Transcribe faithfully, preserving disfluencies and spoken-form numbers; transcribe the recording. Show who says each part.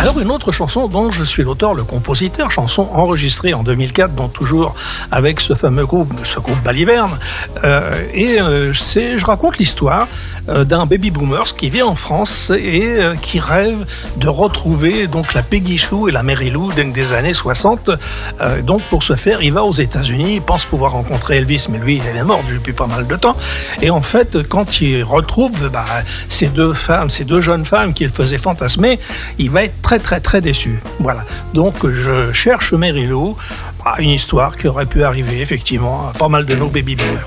Speaker 1: Alors une autre chanson dont je suis l'auteur, le compositeur, chanson enregistrée en deux mille quatre, donc toujours avec ce fameux groupe, ce groupe Baliverne, euh, et euh, c'est, je raconte l'histoire euh, d'un baby boomer qui vit en France et euh, qui rêve de retrouver donc la Peggy Chou et la Mary Lou des années soixante. Euh, donc pour ce faire, il va aux États-Unis, il pense pouvoir rencontrer Elvis, mais lui, il est mort depuis pas mal de temps. Et en fait, quand il retrouve bah, ces deux femmes, ces deux jeunes femmes qu'il faisait fantasmer, il va être très très très déçu. Voilà. Donc je cherche Mary Lou, une histoire qui aurait pu arriver effectivement à pas mal de nos baby boomers.